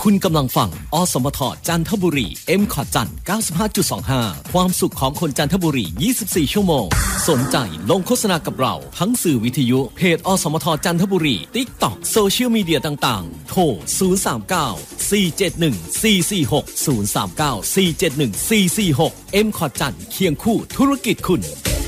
คุณกำลังฟังอสมทจันทบุรี M.Cot จัน 95.25 ความสุขของคนจันทบุรี 24 ชั่วโมงสนใจลงโฆษณากับเราทั้งสื่อวิทยุเพจอสมทจันทบุรี TikTok โซเชียลมีเดียต่างๆโทร 039 471 446 039 471 446 M.Cot จันเคียงคู่ธุรกิจคุณ